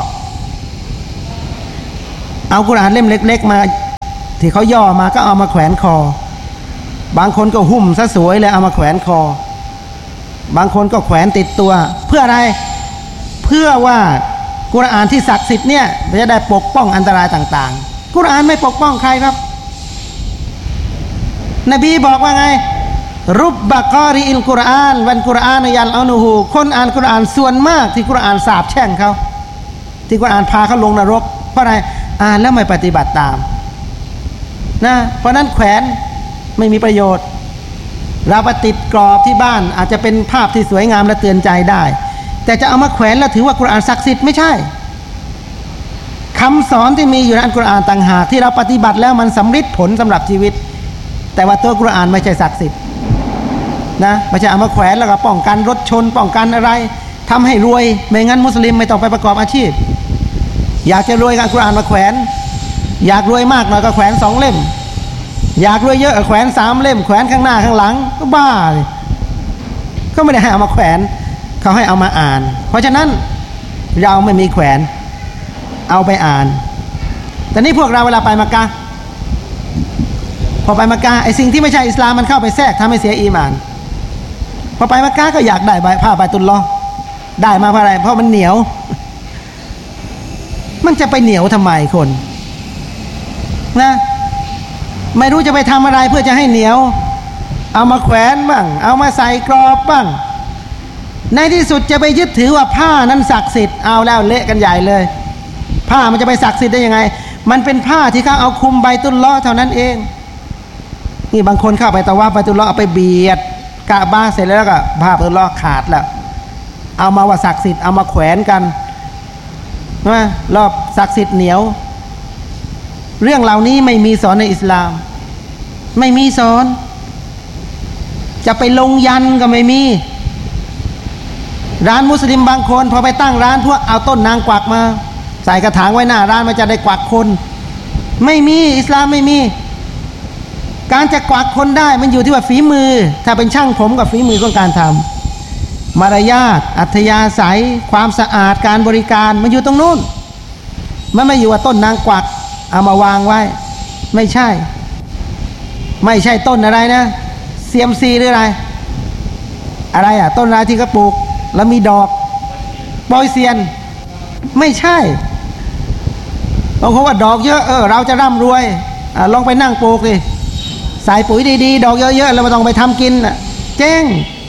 เอากุรอานเล่มเล็กๆมาที่เขาย่อมาก็เอามาแขวนคอบางคนก็หุ้มซะสวยเลยเอามาแขวนคอบางคนก็แขวนติดตัวเพื่ออะไรเพื่อว่ากุรอานที่ศักดิ์สิทธิ์เนี่ยจะได้ปกป้องอันตรายต่างๆกุรอานไม่ปกป้องใครครับนบีบอกว่าไงรุบบะกอริอิลกุรอานวันกุรอานยัลอานูฮูคนอ่านกุรอานส่วนมากที่กุรอานสาปแช่งเขาที่กุรอานพาเขาลงนรกเพราะอะไรอ่านแล้วไม่ปฏิบัติตามนะเพราะนั้นแขวนไม่มีประโยชน์เราไปติดกรอบที่บ้านอาจจะเป็นภาพที่สวยงามและเตือนใจได้แต่จะเอามาแขวนแล้วถือว่ากุรอานศักดิ์สิทธิ์ไม่ใช่คำสอนที่มีอยู่ในอัลกุรอานต่างหากที่เราปฏิบัติแล้วมันสำฤทธิ์ผลสำหรับชีวิตแต่ว่าตัวกุรอานไม่ใช่ศักดิ์สิทธิ์นะไม่ใช่เอามาแขวนแล้วก็ป้องกันรถชนป้องกันอะไรทำให้รวยไม่งั้นมุสลิมไม่ต้องไปประกอบอาชีพอยากจะรวยกันกุรอานมาแขวนอยากรวยมากหน่อยก็แขวน2 เล่มอยากรวยเยอะแขวน3 เล่มแขวนข้างหน้าข้างหลังก็บ้าเลยก็ไม่ได้ให้เอามาแขวนเขาให้เอามาอ่านเพราะฉะนั้นเราไม่มีแขวนเอาไปอ่านแต่นี่พวกเราเวลาไปมักกะห์พอไปมักกะห์ไอ้สิ่งที่ไม่ใช่อิสลามมันเข้าไปแทรกทำให้เสียอีหม่านพอไปมักกะห์ก็อยากได้ผ้าใบตุลลอฮ์ได้มาเพราะอะไรเพราะมันเหนียวมันจะไปเหนียวทำไมคนนะไม่รู้จะไปทำอะไรเพื่อจะให้เหนียวเอามาแขวนบ้างเอามาใส่กรอบบ้างในที่สุดจะไปยึดถือว่าผ้านั้นศักดิ์สิทธิ์เอาแล้วเละกันใหญ่เลยผ้ามันจะไปศักดิ์สิทธิ์ได้ยังไงมันเป็นผ้าที่เขาเอาคุมใบตุลลอฮ์เท่านั้นเองนี่บางคนเข้าไปตะวาฟไปตุลลอฮ์เอาไปเบียดกะบะเสร็จแล้วก็ภาพตุลลอฮ์ขาดแล้วเอามาว่าศักดิ์สิทธิ์เอามาแขวนกันนะรอบศักดิ์สิทธิ์เหนียวเรื่องเหล่านี้ไม่มีสอนในอิสลามไม่มีสอนจะไปลงยันก็ไม่มีร้านมุสลิมบางคนพอไปตั้งร้านพวกเอาต้นนางกวักมาใส่กระถางไว้หน้าร้านมันจะได้กวักคนไม่มีอิสลามไม่มีการจะกวักคนได้มันอยู่ที่ว่าฝีมือถ้าเป็นช่างผมกับฝีมือของการทำมารยาทอัธยาศัยความสะอาดการบริการมันอยู่ตรงนู้นมันไม่อยู่ว่าต้นนางกวักเอามาวางไว้ไม่ใช่ต้นอะไรนะเซียมซีหรืออะไรอ่ะต้นอะไรที่เขาปลูกแล้วมีดอกบอยเซียนไม่ใช่บางคนว่าดอกเยอะเราจะร่ำรวยลองไปนั่งปลูกดิใส่ปุ๋ยดีๆดอกเยอะๆแล้วไม่ต้องไปทำกินเจ๊ง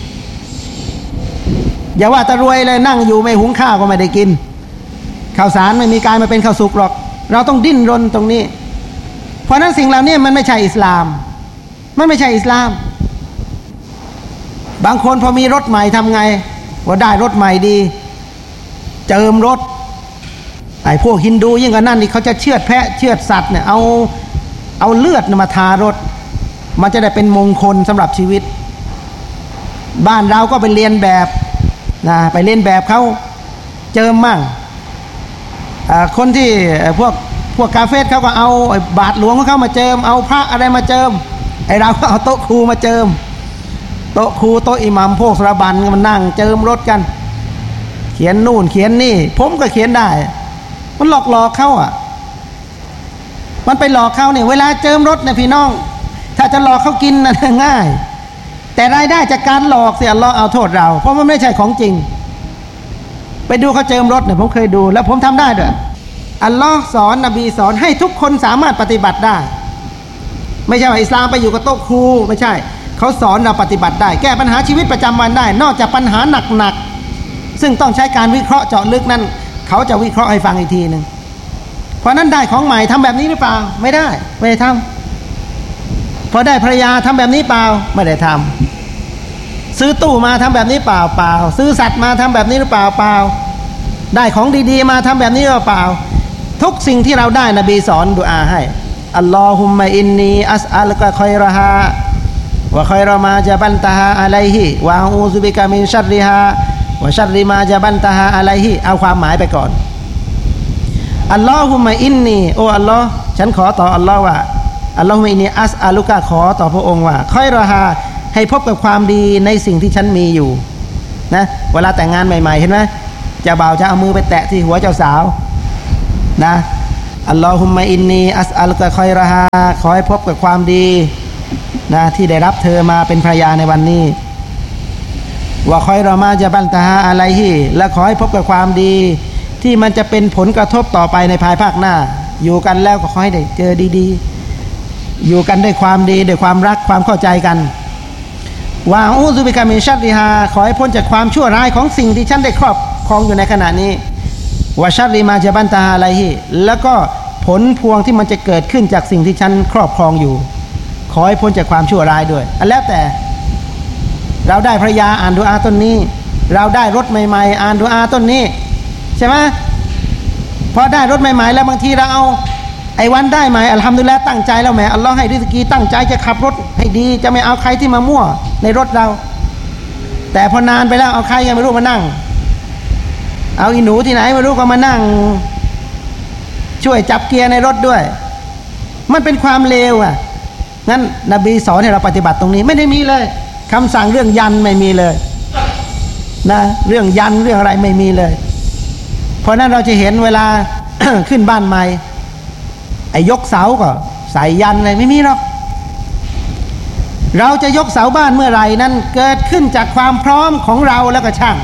อย่าว่าแต่รวยเลยนั่งอยู่ไม่หุงข้าวก็ไม่ได้กินข้าวสารไม่มีกลายมาเป็นข้าวสุกหรอกเราต้องดิ้นรนตรงนี้เพราะนั้นสิ่งเหล่านี้มันไม่ใช่อิสลามมันไม่ใช่อิสลามบางคนพอมีรถใหม่ทำไงว่าได้รถใหม่ดีเจิมรถไอ้พวกฮินดูยิ่งกว่านั่นนี่เขาจะเชือดแพะเชือดสัตว์เนี่ยเอาเลือดมาทารถมันจะได้เป็นมงคลสำหรับชีวิตบ้านเราก็ไปเรียนแบบนะไปเรียนแบบเขาเจิมมั่งคนที่พวกกาเฟ่เขาก็เอาบาทหลวงของเขามาเจิมเอาพระอะไรมาเจิมไอ้เราก็เอาโต๊ะครูมาเจิมโต๊ะครูโต๊ะอิหมัมพวกสระบันมันนั่งเจิมรถกันเขียนนู่นเขียนนี่ผมก็เขียนได้มันหลอกเขามันไปหลอกเขาเนี่ยเวลาเจิมรถเนี่ยพี่น้องถ้าจะหลอกเขากินน่ะง่ายแต่รายได้จากการหลอกเสียอัลเลาะห์เอาโทษเราเพราะมันไม่ใช่ของจริงไปดูเขาเจิมรถเนี่ยผมเคยดูแล้วผมทำได้ด้วยอัลลอฮ์สอนนบีสอนให้ทุกคนสามารถปฏิบัติได้ไม่ใช่ว่าอิสลามไปอยู่กับโต๊ะครูไม่ใช่เขาสอนเราปฏิบัติได้แก้ปัญหาชีวิตประจำวันได้นอกจากปัญหาหนักๆซึ่งต้องใช้การวิเคราะห์เจาะลึกนั่นเขาจะวิเคราะห์ให้ฟังอีกทีนึงเพราะนั้นได้ของใหม่ทำแบบนี้หรือเปล่าไม่ได้ทำพอได้ภรรยาทำแบบนี้เปล่าไม่ได้ทำซื้อตู้มาทำแบบนี้เปล่าซื้อสัตว์มาทำแบบนี้หรือเปล่าได้ของดีๆมาทำแบบนี้หรือเปล่าทุกสิ่งที่เราได้นบีสอนดุอาให้อัลลอฮุมมะอินนีอัสอัลกะคอยรฮาวะคอยรมาจะบันตะฮาอะลัยฮิวะอูซุบิกะมินชัรริฮาวะชัรริมาจะบันตะฮาอะลัยฮิเอาความหมายไปก่อนอัลลอฮุมมะอินนีโอ้อัลลอฮ์ฉันขอต่ออัลลอฮ์ว่าอัลลอฮุมะอินนีอัสอัลุกะขอต่อพระองค์ว่าคอยรฮาให้พบกับความดีในสิ่งที่ฉันมีอยู่นะเวลาแต่งงานใหม่ๆเห็นไหมเจ้าบ่าวจะเอามือไปแตะที่หัวเจ้าสาวนะอัลลอฮุมมะอินนีอัสอัลกะคอยรฮาขอให้พบกับความดีนะที่ได้รับเธอมาเป็นภรรยาในวันนี้ว่าคอยรอมาจะบันตาฮาอะไรที่และขอให้พบกับความดีที่มันจะเป็นผลกระทบต่อไปในภายภาคหน้าอยู่กันแล้วก็ขอให้ได้เจอดีๆอยู่กันด้วยความดีด้วยความรักความเข้าใจกันว่าอูซุบิกะมินชัรริฮาขอให้พ้นจากความชั่วร้ายของสิ่งที่ฉันได้ครอบครองอยู่ในขณะนี้วะชัรริมาจะบันตาฮาอะไรที่แล้วก็ผลพวงที่มันจะเกิดขึ้นจากสิ่งที่ฉันครอบครองอยู่ขอให้พ้นจากความชั่วร้ายด้วยอันแล้วแต่เราได้ภรรยาอ่านดุอาต้นนี้เราได้รถใหม่ๆอ่านดุอาต้นนี้ใช่ไหมพอได้รถใหม่ๆแล้วบางทีเราเอาไอ้วันได้ใหม่อัลฮัมดุลิลละห์ตั้งใจแล้วแหมอัลลอฮ์ให้ริสกีตั้งใจจะขับรถให้ดีจะไม่เอาใครที่มามั่วในรถเราแต่พอนานไปแล้วเอาใครยังไม่รู้มานั่งเอาอีหนูที่ไหนไม่รู้ก็มานั่งช่วยจับเกียร์ในรถด้วยมันเป็นความเลวงั้นนบีสอนให้เราปฏิบัติตรงนี้ไม่ได้มีเลยคำสั่งเรื่องยันไม่มีเลยนะเรื่องยันเรื่องอะไรไม่มีเลยเพราะนั้นเราจะเห็นเวลา ขึ้นบ้านใหม่ไอ้ยกเสาก็ใส่ยันอะไรไม่มีหรอกเราจะยกเสาบ้านเมื่อไหร่นั้นเกิดขึ้นจากความพร้อมของเราแล้วก็ช่าง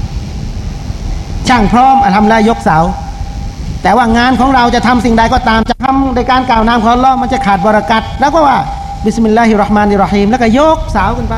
พร้อมทำแล้วยกเสาแต่ว่างานของเราจะทำสิ่งใดก็ตามจะทำในการกล่าวนามของอัลเลาะห์มันจะขาดบารอกัตแล้วก็ว่าบิสมิลลาฮิรเราะห์มานิรเราะฮีมแล้วก็ยกเสาขึ้นไป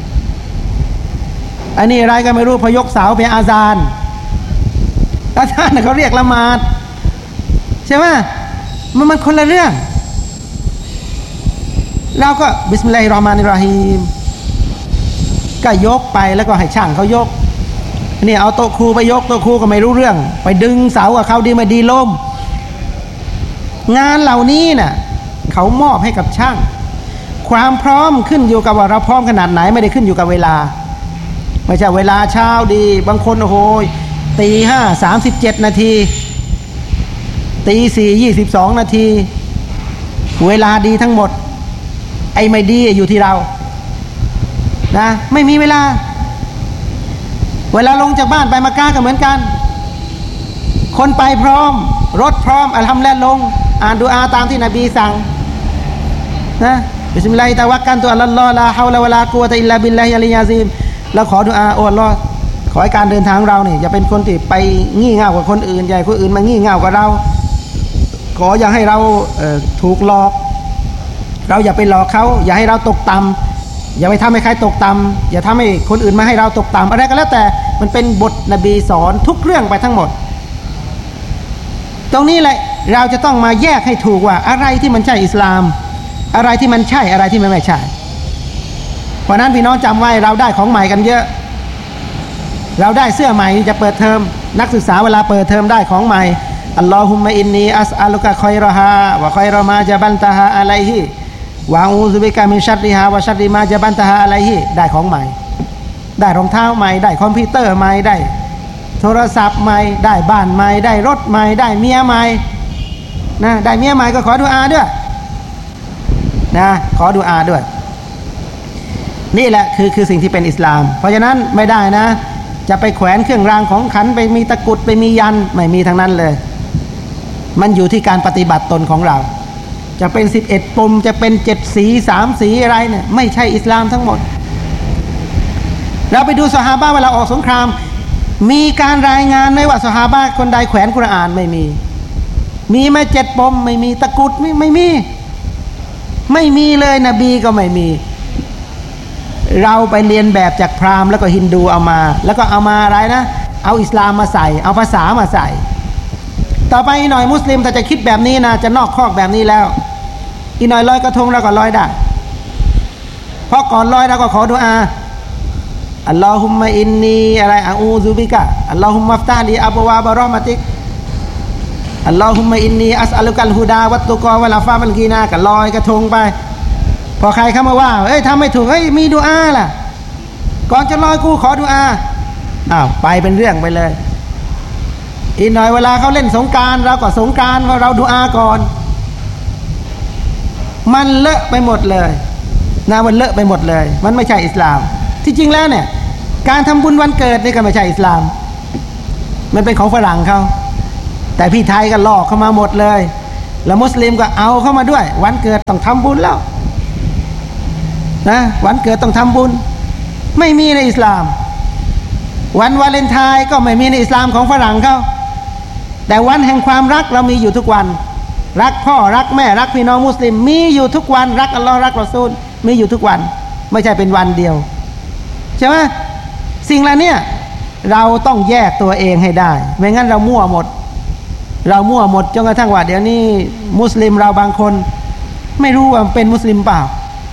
อันนี้อะไรก็ไม่รู้พอยกเสาไปอาซานอาซานเขาเรียกละหมาดใช่ไหมมันคนละเรื่องเราก็บิสมิลลาฮิรเราะห์มานิรเราะฮีมก็ยกไปแล้วก็ให้ช่างเขายกนี่เอาโต๊ะครูไปยกโต๊ะครูก็ไม่รู้เรื่องไปดึงเสากับเขาดีไม่ดีล้มงานเหล่านี้น่ะเขามอบให้กับช่างความพร้อมขึ้นอยู่กับว่าเราพร้อมขนาดไหนไม่ได้ขึ้นอยู่กับเวลาไม่ใช่เวลาเช้าดีบางคนโอ้โหตีห้า37 นาทีตี4 22 นาทีเวลาดีทั้งหมดไอ้ไม่ดีอยู่ที่เรานะไม่มีเวลาลงจากบ้านไปมักกะฮ์ก็เหมือนกันคนไปพร้อมรถพร้อมอัลฮัมดุลิลลาห์ลงอ่านดุอาตามที่นบีสั่งนะบิสมิลลาฮิตะวักกัลตุอัลลอฮ์ลาฮาวละวะลากุวะตะอิลลาบิลลาฮิอัลลียะซีมแล้วขอดุอาโอ้อัลลอฮ์ขอให้การเดินทางเราเนี่ยอย่าเป็นคนที่ไปงี่เง่ากว่าคนอื่นใหญ่คนอื่นมางี่เง่ากว่าเราขออย่าให้เราถูกหลอกเราอย่าไปหลอกเขาอย่าให้เราตกต่ำอย่าไปทำให้ใครตกต่ำอย่าทำให้คนอื่นมาให้เราตกต่ำอะไรก็แล้วแต่มันเป็นบทนบีสอนทุกเรื่องไปทั้งหมดตรงนี้แหละเราจะต้องมาแยกให้ถูกว่าอะไรที่มันใช่อิสลามอะไรที่มันใช่อะไรที่มันไม่ใช่เพราะนั้นพี่น้องจำไว้เราได้ของใหม่กันเยอะเราได้เสื้อใหม่จะเปิดเทอมนักศึกษาเวลาเปิดเทอมได้ของใหม่อัลลอฮุมมะอินนีอัสอัลุกะคอยรอฮาวะคอยรอมาจะบันตะฮาอะลัยฮิวะอูซุบิกะมินชัรริฮาวะชัรริมาจะบันตะฮาอะลัยฮิได้ของใหม่ได้รองเท้าใหม่ได้คอมพิวเตอร์ใหม่ได้โทรศัพท์ใหม่ได้บ้านใหม่ได้รถใหม่ได้เมียใหม่นะได้เมียใหม่ก็ขอดุอาด้วยนะขอดุอาด้วยนี่แหละคือสิ่งที่เป็นอิสลามเพราะฉะนั้นไม่ได้นะจะไปแขวนเครื่องรางของขลังไปมีตะกุดไปมียันไม่มีทั้งนั้นเลยมันอยู่ที่การปฏิบัติตนของเราจะเป็น11 ปมจะเป็น7 สี3 สีอะไรเนี่ยไม่ใช่อิสลามทั้งหมดเราไปดูซอฮาบะห์เวลาออกสงครามมีการรายงานไหมว่าซอฮาบะห์คนใดแขวนกุรอานไม่มีไหม7 ปมไม่มีตะกุดไม่มีเลยนบีก็ไม่มีเราไปเรียนแบบจากพราหมณ์แล้วก็ฮินดูเอามาแล้วก็เอามาอะไรนะเอาอิสลามมาใส่เอาภาษามาใส่ต่อไปอีกหน่อยมุสลิมถ้าจะคิดแบบนี้นะจะนอกคอกแบบนี้แล้วอีกหน่อยลอยกระทงเราก็ลอยได้เพราะก่อนลอยเราก็ขอดุอาอัลลอฮุมมะอินนีอะไรอะอูซุบิกะอัลลอฮุมมัฟตะฮ์ลีอับวาบะเราะห์มะติกอัลลอฮุมมะอินนีอัสอัลุกัลฮุดาวัตตุกอวะลาฟามัลกีนาก็ลอยกระทงไปพอใครเข้ามาว่าเอ้ยทำไม่ถูกเฮ้ยมีดุอาล่ะก่อนจะลอยกูขอดุอาอ้าวไปเป็นเรื่องไปเลยอีกหน่อยเวลาเขาเล่นสงกรานต์เราก็สงกรานต์ว่าเราดุอาก่อนมันเลอะไปหมดเลยนะมันเลอะไปหมดเลยมันไม่ใช่อิสลามที่จริงแล้วเนี่ยการทำบุญวันเกิดนี่ก็ไม่ใช่อิสลามมันเป็นของฝรั่งเขาแต่พี่ไทยก็ลอกเข้ามาหมดเลยแล้วมุสลิมก็เอาเข้ามาด้วยวันเกิดต้องทำบุญแล้วนะวันเกิดต้องทำบุญไม่มีในอิสลามวันวาเลนไทน์ก็ไม่มีในอิสลามของฝรั่งเขาแต่วันแห่งความรักเรามีอยู่ทุกวันรักพ่อรักแม่รักพี่น้องมุสลิมมีอยู่ทุกวันรักอัลลอฮ์รักรอซูลมีอยู่ทุกวันไม่ใช่เป็นวันเดียวใช่ไหมสิ่งเหล่านี้เราต้องแยกตัวเองให้ได้ไม่งั้นเรามั่วหมดจนกระทั่งว่าเดี๋ยวนี้มุสลิมเราบางคนไม่รู้ว่าเป็นมุสลิมเปล่า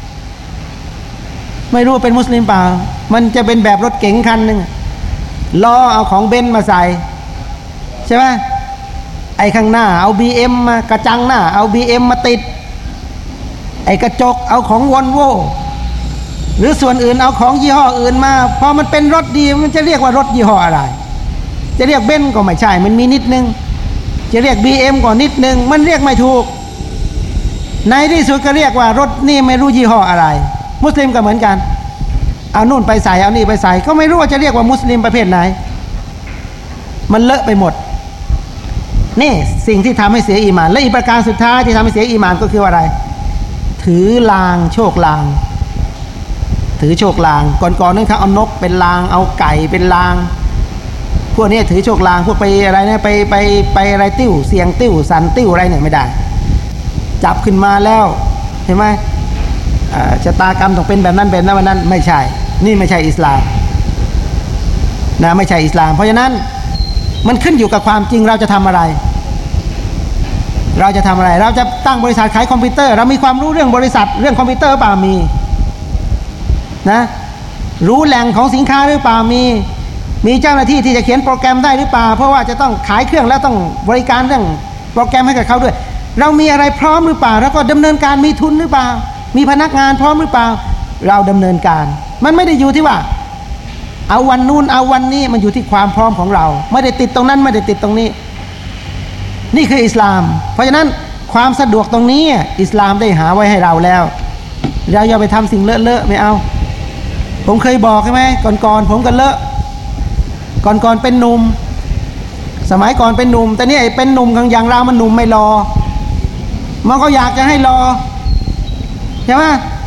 ไม่รู้เป็นมุสลิมเปล่ามันจะเป็นแบบรถเก๋งคันหนึ่งล้อเอาของเบนซ์มาใส่ใช่ไหมไอ้ข้างหน้าเอา BM มากระจังหน้าเอา BM มาติดไอ้กระจกเอาของวอลโวหรือส่วนอื่นเอาของยี่ห้ออื่นมาพอมันเป็นรถดีมันจะเรียกว่ารถยี่ห้ออะไรจะเรียกเบนซ์ก็ไม่ใช่มันมีนิดนึงจะเรียก BM ก็นิดนึงมันเรียกไม่ถูกในที่สุดก็เรียกว่ารถนี่ไม่รู้ยี่ห้ออะไรมุสลิมก็เหมือนกันเอานู่นไปใส่เอานี่ไปใส่ก็ไม่รู้ว่าจะเรียกว่ามุสลิมประเภทไหนมันเลอะไปหมดนี่สิ่งที่ทำให้เสียอีหม่านและอีกประการสุดท้ายที่ทำให้เสียอีหม่านก็คืออะไรถือลางโชคลางถือโชคลางก่อนนั้นเขาเอานกเป็นลางเอาไก่เป็นลางพวกนี้ถือโชคลางพวกไปอะไรนะไปอะไรติ้วเสียงติ้วสันติ้วอะไรเนี่ยไม่ได้จับขึ้นมาแล้วเห็นไหมชะตากรรมต้องเป็นแบบนั้นเป็นนั้นวันนั้นไม่ใช่นี่ไม่ใช่อิสลามนะไม่ใช่อิสลามเพราะฉะนั้นมันขึ้นอยู่กับความจริงเราจะทำอะไรเราจะทำอะไรเราจะตั้งบริษัทขายคอมพิวเตอร์เรามีความรู้เรื่องบริษัทเรื่องคอมพิวเตอร์เปล่ามีนะรู้แหล่งของสินค้าหรือเปล่ามีเจ้าหน้าที่ที่จะเขียนโปรแกรมได้หรือเปล่าเพราะว่าจะต้องขายเครื่องแล้วต้องบริการเรื่องโปรแกรมให้กับเขาด้วยเรามีอะไรพร้อมหรือเปล่าแล้วก็ดำเนินการมีทุนหรือเปล่ามีพนักงานพร้อมหรือเปล่าเราดำเนินการมันไม่ได้อยู่ที่ว่าเอาวันนู้นเอาวันนี้มันอยู่ที่ความพร้อมของเราไม่ได้ติดตรงนั้นไม่ได้ติดตรงนี้นี่คืออิสลามเพราะฉะนั้นความสะดวกตรงนี้อิสลามได้หาไว้ให้เราแล้วเราอย่าไปทำสิ่งเลอะๆไม่เอาผมเคยบอกใช่ไหมก่อนผมก็เลอะก่อนเป็นหนุ่มสมัยก่อนเป็นหนุ่มแต่นี่ไอ้เป็นหนุ่มอย่างเรามันหนุ่มไม่รอมันก็อยากจะให้รอใช่ไหม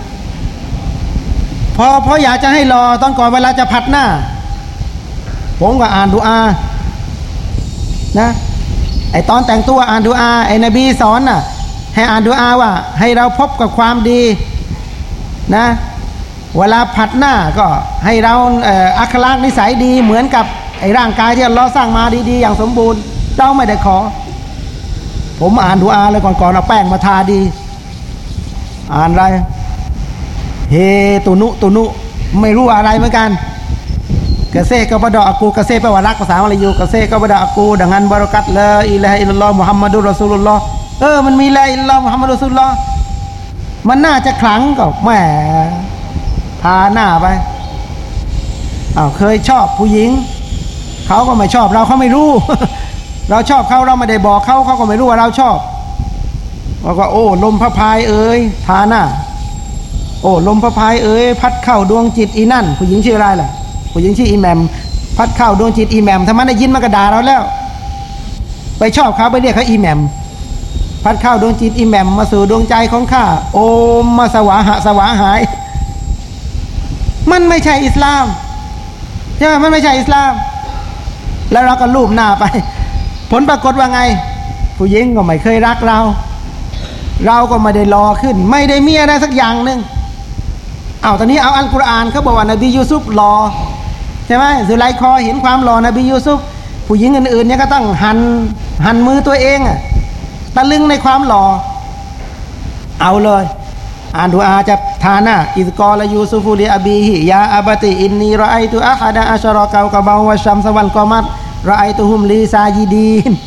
พออยากจะให้รอตอนก่อนเวลาจะผัดหน้าผมก็อ่านดุอานะไอ้ตอนแต่งตัวอ่านดุอาไอ้นบีสอนน่ะให้อ่านดุอาว่าให้เราพบกับความดีนะเวลาผัดหน้าก็ให้เราอัคลากนิสัยดีเหมือนกับไอ้ร่างกายที่อัลเลาะห์สร้างมาดีๆอย่างสมบูรณ์เราไม่ได้ขอผมอ่านดุอาเลยก่อนเอาแป้งมาทาดีอ่านอะไรเฮตุนุไม่รู้อะไรเหมือนกันกะเซก็บดอกูกะเซแปลว่ารักภาษาอะไรอยู่กะเซก็บดอกูดังนั้นบารอกัตละอิลาฮะอิลลัลลอฮ์มุฮัมมัดุรรอซูลุลลอฮ์มันมีละอิลลัลลอฮ์มุฮัมมัดุรรอซูลุลลอฮ์มันน่าจะขลังก็แหมทาหน้าไปเคยชอบผู้หญิงเขาก็ไม่ชอบเราเขาไม่รู้ เราชอบเขาเราไม่ได้บอกเขาก็ไม่รู้ว่าเราชอบเราก็โอ้ลมพระพายทาหน้าโอ้ลมพระพายพัดเข้าดวงจิตอีนั่นผู้หญิงชื่ออะไรล่ะผู้หญิงชื่ออีแมมพัดเข้าดวงจิตอีแมมถ้ามันได้ยินมันก็ด่าเราแล้วไปชอบเขาไปเรียกเขาอีแมมพัดเข้าดวงจิตอีแมมมาสู่ดวงใจของข้าโอมมาสวาหายมันไม่ใช่อิสลามใช่ไหมมันไม่ใช่อิสลามแล้วเราก็ลูบหน้าไปผลปรากฏว่าไงผู้หญิงก็ไม่เคยรักเราก็ไม่ได้รอขึ้นไม่ได้มีอะไรสักอย่างนึงตอนนี้เอาอัลกุรอานเขาบอกว่านบียูซุฟรอใช่ไหมซุไลคอเห็นความรอนบียูซุฟผู้หญิงอื่นๆเนี่ยก็ต้องหันมือตัวเองตะลึงในความรอเอาเลยอ่านดุอาจะทานะอิซกอลยูซุฟุลิอบีฮิยาอับติอินนีรอไอตุอะฮะดะอัชรอกะบาวะชัมสวัลกอมัตรอไอตุฮุมลีซายิดีน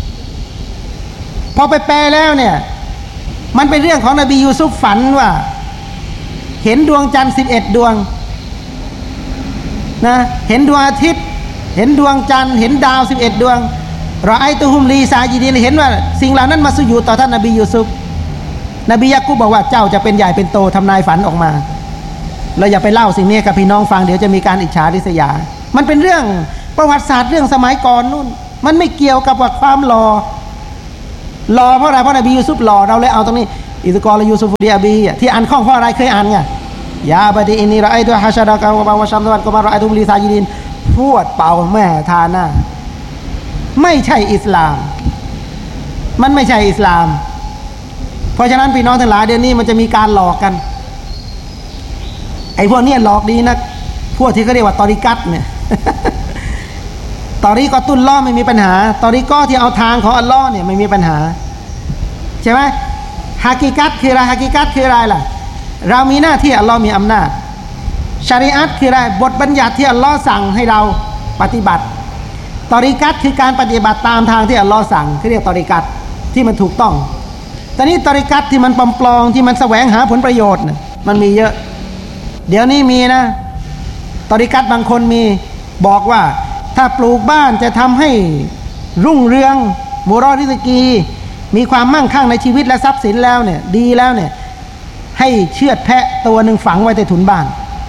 พอไปแปลแล้วเนี่ยมันเป็นเรื่องของนบียูซุฟฝันว่าเห็นดวงจันทร์11ดวงนะเห็นดวงอาทิตย์เห็นดวงจันทร์เห็นดาว11ดวงรอไอตุฮุมลีซายิดีนเห็นว่าสิ่งเหล่านั้นมาสุญูดต่อท่านนบียูซุฟนบียะกุบบอกว่าเจ้าจะเป็นใหญ่เป็นโตทำนายฝันออกมาเราอย่าไปเล่าสิ่งนี้กับพี่น้องฟังเดี๋ยวจะมีการอิจฉาริษยามันเป็นเรื่องประวัติศาสตร์เรื่องสมัยก่อนนู่นมันไม่เกี่ยวกับว่าความรอเพราะอะไรเพราะนบียูซุฟรอเราเลยเอาตรงนี้อิซกอลยูซุฟลิอบีที่อ่านคล่องเพราะอะไรเคยอ่านไงยาบดีอินนีรอไอตุฮะชะดะกะวะบาวะชัมสวัลกอมัรรอไอตุลีซายิดินพูดเป่าแม่ทาหน้าไม่ใช่อิสลามมันไม่ใช่อิสลามเพราะฉะนั้นพี่น้องทั้งหลายเดี๋ยวนี้มันจะมีการหลอกกันไอ้พวกนี้หลอกดีนะพวกที่เขาเรียกว่าตอริกัตเนี่ย ตอริกอตุลลอฮ์ไม่มีปัญหาตอริกอที่เอาทางของอัลลอฮ์เนี่ยไม่มีปัญหาใช่ไหมฮากิกัตคืออะไรฮากิกัตคืออะไรล่ะเรามีหน้าที่อัลลอฮ์มีอำนาจชะรีอะห์คืออะไรบทบัญญัติที่อัลลอฮ์สั่งให้เราปฏิบัติตอริกัตคือการปฏิบัติตามทางที่อัลลอฮ์สั่งเขาเรียกตอริกัตที่มันถูกต้องแต่นี่ตอริกัตที่มันปลอมๆที่มันแสวงหาผลประโยชน์มันมีเยอะเดี๋ยวนี้มีนะตอริกัตบางคนมีบอกว่าถ้าปลูกบ้านจะทำให้รุ่งเรืองมุรอริซกีมีความมั่งคั่งในชีวิตและทรัพย์สินแล้วเนี่ยดีแล้วเนี่ยให้เชือดแพะตัวหนึ่งฝังไว้ใต้ถุนบ้าน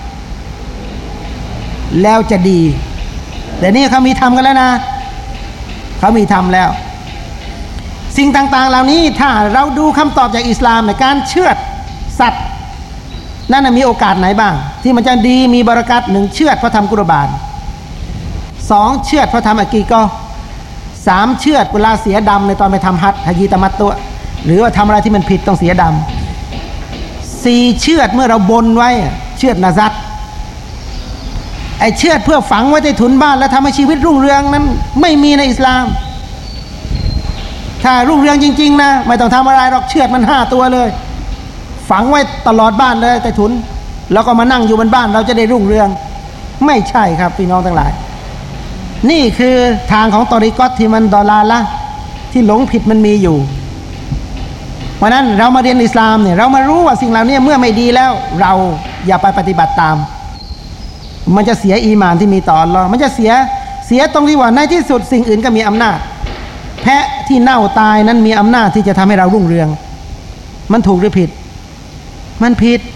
แล้วจะดีแต่นี่เขามีทำกันแล้วนะเขามีทำแล้วสิ่งต่างๆเหล่านี้ถ้าเราดูคำตอบจากอิสลามในการเชือดสัตว์นั่นมีโอกาสไหนบ้างที่มันจะดีมีบารอกัตหนึ่งเชือดเพราะทำกุรบานสองเชือดเพราะทำอากีกอสามเชือดเวลาเสียดำในตอนไปทำฮัจญ์ฮะญีตะมัตตุหรือว่าทำอะไรที่มันผิดต้องเสียดำสี่เชือดเมื่อเราบนไว้เชือดนาซัตไอเชือดเพื่อฝังไว้ใต้ถุนบ้านแล้วทำให้ชีวิตรุ่งเรืองนั้นไม่มีในอิสลามถ้ารุ่งเรืองจริงๆนะไม่ต้องทำอะไรหรอกเชือดมัน5 ตัวเลยฝังไว้ตลอดบ้านเลยแต่ถุนแล้วก็มานั่งอยู่บนบ้านเราจะได้รุ่งเรืองไม่ใช่ครับพี่น้องทั้งหลายนี่คือทางของตอริกอตที่มันดอลาละที่หลงผิดมันมีอยู่เพราะนั้นเรามาเรียนอิสลามเนี่ยเรามารู้ว่าสิ่งเหล่านี้เมื่อไม่ดีแล้วเราอย่าไปปฏิบัติตามมันจะเสียอีหม่านที่มีต่ออัลเลาะห์มันจะเสียตรงที่ว่าในที่สุดสิ่งอื่นก็มีอำนาจแพะที่เน่าตายนั้นมีอำนาจที่จะทำให้เรารุ่งเรืองมันถูกหรือผิดมันผิด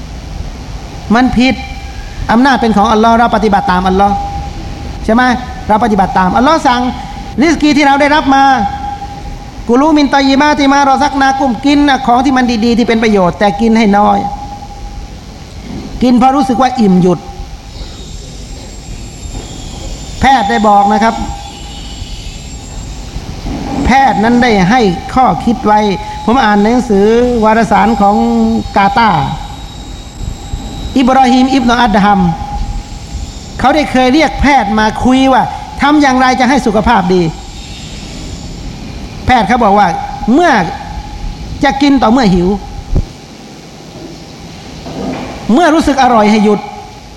อำนาจเป็นของอัลเลาะห์เราปฏิบัติตามอัลเลาะห์ใช่ไหมเราปฏิบัติตามอัลเลาะห์สั่งริสกีที่เราได้รับมากุลูมินตอยยิมาติมารอซักนากุมกินของที่มันดีๆที่เป็นประโยชน์แต่กินให้น้อยกินเพราะรู้สึกว่าอิ่มหยุดแพทย์ได้บอกนะครับแพทย์นั้นได้ให้ข้อคิดไว้ผมอ่านหนังสือวารสารของกาตาร์อิบราฮิมอิบนุอัดฮัมเขาได้เคยเรียกแพทย์มาคุยว่าทำอย่างไรจะให้สุขภาพดีแพทย์เขาบอกว่าเมื่อจะกินต่อเมื่อหิวเมื่อรู้สึกอร่อยให้หยุด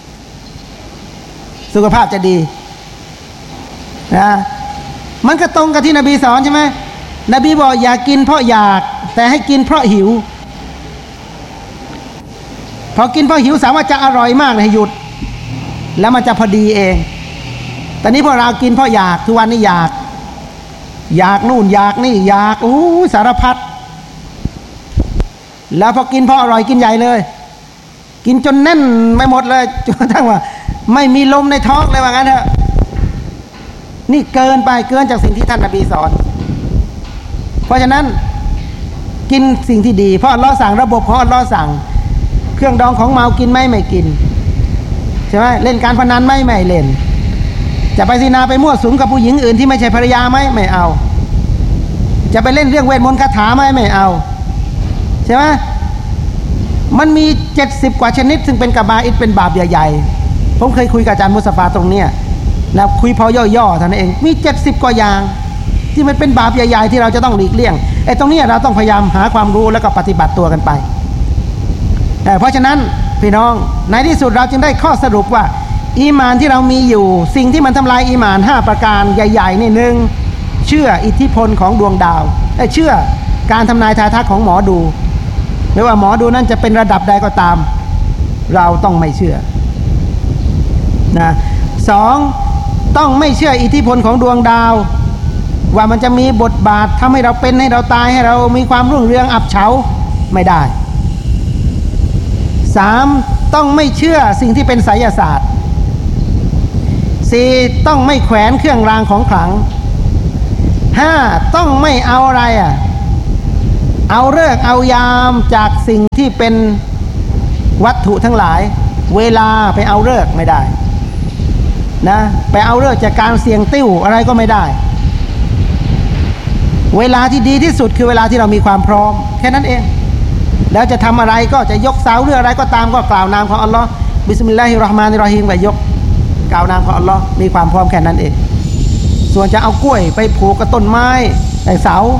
สุขภาพจะดีนะมันก็ตรงกับที่นบีสอนใช่ไหมนบีบอกอย่ากินเพราะอยากแต่ให้กินเพราะหิวพอกินเพราะหิวสามารถจะอร่อยมากเลยหยุดแล้วมันจะพอดีเองแต่นี้พอเรากินเพราะอยากทุกวันนี้อยากนู่นอยากนี่อยากสารพัดแล้วพอกินเพราะอร่อยกินใหญ่เลยกินจนแน่นไม่หมดเลยจนกระทั่งว่าไม่มีลมในท้องเลยว่างั้นเถอะนี่เกินจากสิ่งที่ท่านนบีสอนเพราะฉะนั้นกินสิ่งที่ดีเพราะอัลเลาะห์สั่งระบบของอัลเลาะห์สั่งเครื่องดองของเมากินไม่กินใช่ไหมเล่นการพนันไม่เล่นจะไปซินาไปมั่วสุมกับผู้หญิงอื่นที่ไม่ใช่ภรรยาไม่เอาจะไปเล่นเรื่องเวทมนต์คาถาไม่เอาใช่ไหมมันมี70 กว่าชนิดซึ่งเป็นกะบาอิรเป็นบาปใหญ่ๆผมเคยคุยกับอาจารย์มุสตาฟาตรงเนี้ยแล้วคุยพอย่อๆเท่านั้นเองมี70 กว่าอย่างที่มันเป็นบาปใหญ่ๆที่เราจะต้องหลีกเลี่ยงตรงนี้เราต้องพยายามหาความรู้แล้วก็ปฏิบัติตัวกันไปเพราะฉะนั้นพี่น้องในที่สุดเราจึงได้ข้อสรุปว่าอีหม่านที่เรามีอยู่สิ่งที่มันทำลายอีหม่าน5 ประการใหญ่ๆนี่หนึ่งเชื่ออิทธิพลของดวงดาวเชื่อการทำนายทายทักของหมอดูไม่ว่าหมอดูนั้นจะเป็นระดับใดก็ตามเราต้องไม่เชื่อนะ2ต้องไม่เชื่ออิทธิพลของดวงดาวว่ามันจะมีบทบาททำให้เราเป็นให้เราตายให้เรามีความรุ่งเรืองอับเฉาไม่ได้3ต้องไม่เชื่อสิ่งที่เป็นไสยศาสตร์4ต้องไม่แขวนเครื่องรางของขลัง5ต้องไม่เอาอะไรเอาฤกษ์เอายามจากสิ่งที่เป็นวัตถุทั้งหลายเวลาไปเอาฤกษ์ไม่ได้นะไปเอาฤกษ์จากการเสี่ยงติ้วอะไรก็ไม่ได้เวลาที่ดีที่สุดคือเวลาที่เรามีความพร้อมแค่นั้นเองแล้วจะทำอะไรก็จะยกเสาหรืออะไรก็ตามก็กล่าวนามของอัลเลาะห์บิสมิลลาฮิรเราะห์มานิรเราะฮีมไปยกกล่าวนามของอัลเลาะห์มีความพร้อมแค่นั้นเองส่วนจะเอากล้วยไปผูกกับต้นไม้แต่เสา